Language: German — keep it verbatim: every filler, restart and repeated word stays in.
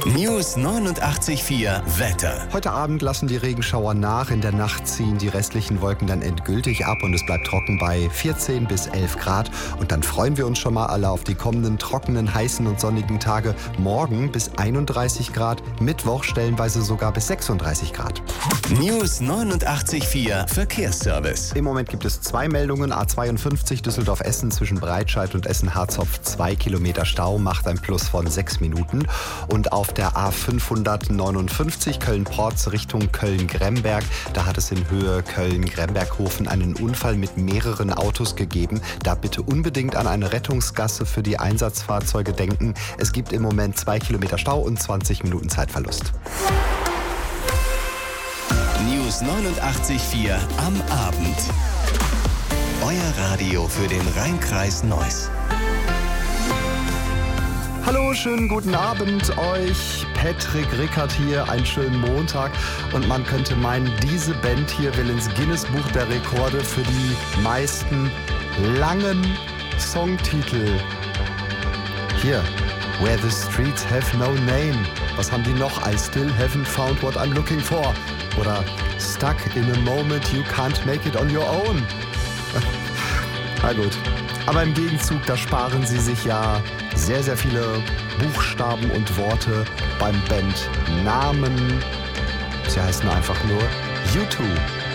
News neunundachtzig Komma vier Wetter. Heute Abend lassen die Regenschauer nach. In der Nacht ziehen die restlichen Wolken dann endgültig ab und es bleibt trocken bei vierzehn bis elf Grad. Und dann freuen wir uns schon mal alle auf die kommenden trockenen, heißen und sonnigen Tage. Morgen bis einunddreißig Grad, Mittwoch stellenweise sogar bis sechsunddreißig Grad. News neunundachtzig Komma vier Verkehrsservice. Im Moment gibt es zwei Meldungen. A zweiundfünfzig Düsseldorf-Essen zwischen Breitscheid und Essen-Harzopf. Zwei Kilometer Stau, macht ein Plus von sechs Minuten. Und auf der A fünfhundertneunundfünfzig Köln-Porz Richtung Köln-Gremberg. Da hat es in Höhe Köln-Gremberghofen einen Unfall mit mehreren Autos gegeben. Da bitte unbedingt an eine Rettungsgasse für die Einsatzfahrzeuge denken. Es gibt im Moment zwei Kilometer Stau und zwanzig Minuten Zeitverlust. News neunundachtzig Komma vier am Abend. Euer Radio für den Rhein-Kreis Neuss. Hallo, schönen guten Abend euch. Patrick Rickert hier, einen schönen Montag. Und man könnte meinen, diese Band hier will ins Guinness-Buch der Rekorde für die meisten langen Songtitel. Hier, Where the Streets Have No Name. Was haben die noch? I Still Haven't Found What I'm Looking For. Oder Stuck in a Moment You Can't Make It On Your Own. Na gut. Aber im Gegenzug, da sparen sie sich ja sehr, sehr viele Buchstaben und Worte beim Bandnamen. Sie heißen einfach nur U zwei.